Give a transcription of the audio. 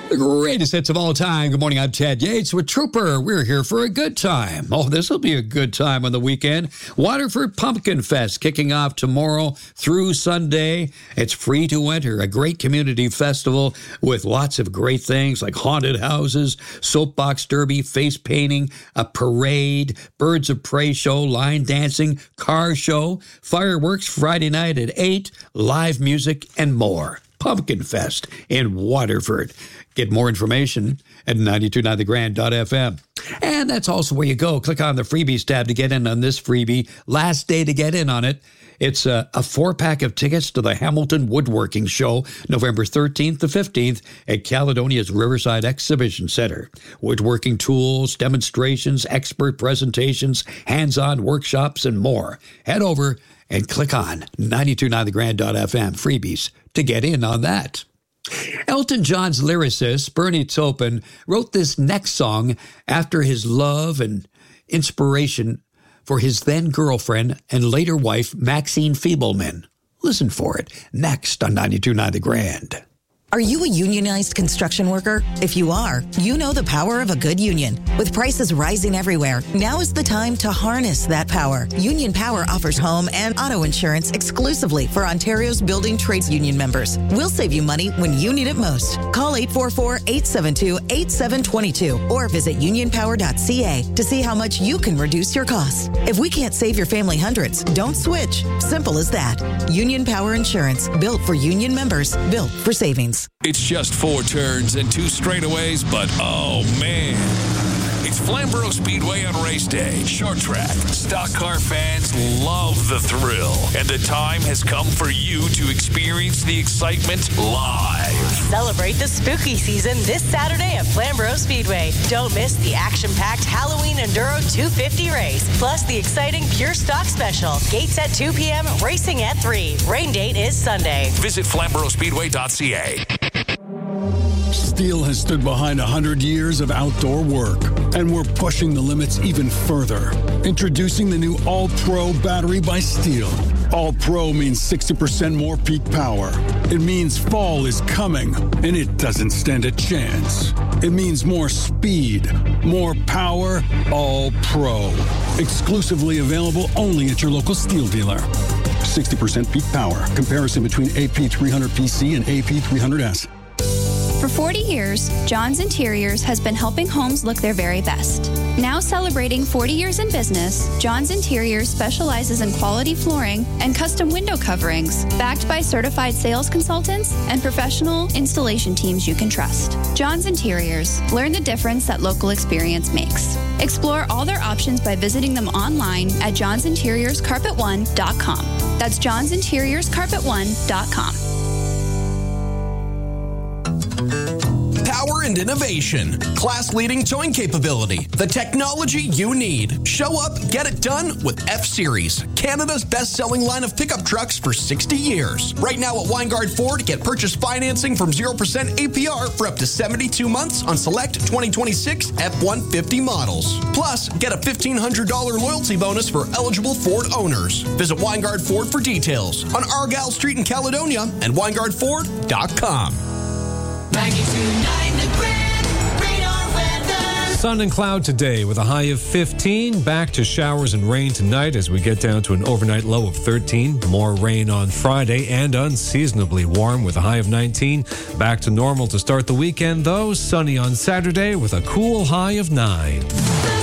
The greatest hits of all time. Good morning, I'm Ted Yates with Trooper. We're here for a good time. Oh, this will be a good time on the weekend. Waterford Pumpkin Fest kicking off tomorrow through Sunday. It's free to enter. A great community festival with lots of great things like haunted houses, soapbox derby, face painting, a parade, birds of prey show, line dancing, car show, fireworks Friday night at 8, live music, and more. Pumpkin Fest in Waterford. Get more information at 929thegrand.fm. And that's also where you go. Click on the freebies tab to get in on this freebie. Last day to get in on it. It's a 4-pack of tickets to the Hamilton Woodworking Show, November 13th to 15th at Caledonia's Riverside Exhibition Center. Woodworking tools, demonstrations, expert presentations, hands-on workshops, and more. Head over and click on 929thegrand.fm freebies to get in on that. Elton John's lyricist, Bernie Taupin, wrote this next song after his love and inspiration for his then-girlfriend and later wife, Maxine Feebleman. Listen for it next on 92.9 The Grand. Are you a unionized construction worker? If you are, you know the power of a good union. With prices rising everywhere, now is the time to harness that power. Union Power offers home and auto insurance exclusively for Ontario's building trades union members. We'll save you money when you need it most. Call 844-872-8722 or visit unionpower.ca to see how much you can reduce your costs. If we can't save your family hundreds, don't switch. Simple as that. Union Power Insurance, built for union members, built for savings. It's just 4 turns and 2 straightaways, but oh man. It's Flamborough Speedway on race day. Short track. Stock car fans love the thrill. And the time has come for you to experience the excitement live. Celebrate the spooky season this Saturday at Flamborough Speedway. Don't miss the action-packed Halloween Enduro 250 race, plus the exciting Pure Stock Special. Gates at 2 p.m., racing at 3. Rain date is Sunday. Visit FlamboroughSpeedway.ca. Steel has stood behind 100 years of outdoor work, and we're pushing the limits even further. Introducing the new All-Pro battery by Steel. All-Pro means 60% more peak power. It means fall is coming, and it doesn't stand a chance. It means more speed, more power, All-Pro. Exclusively available only at your local Steel dealer. 60% peak power. Comparison between AP300PC and AP300S. For 40 years, John's Interiors has been helping homes look their very best. Now celebrating 40 years in business, John's Interiors specializes in quality flooring and custom window coverings, backed by certified sales consultants and professional installation teams you can trust. John's Interiors. Learn the difference that local experience makes. Explore all their options by visiting them online at johnsinteriorscarpet1.com. That's johnsinteriorscarpet1.com. Power and innovation, class-leading towing capability, the technology you need. Show up, get it done with F-Series, Canada's best-selling line of pickup trucks for 60 years. Right now at Weingard Ford, get purchase financing from 0% APR for up to 72 months on select 2026 F-150 models. Plus, get a $1,500 loyalty bonus for eligible Ford owners. Visit Weingard Ford for details on Argyle Street in Caledonia and WeingardFord.com. 92.9 The Grand, radar weather. Sun and cloud today with a high of 15. Back to showers and rain tonight as we get down to an overnight low of 13. More rain on Friday and unseasonably warm with a high of 19. Back to normal to start the weekend, though. Sunny on Saturday with a cool high of 9.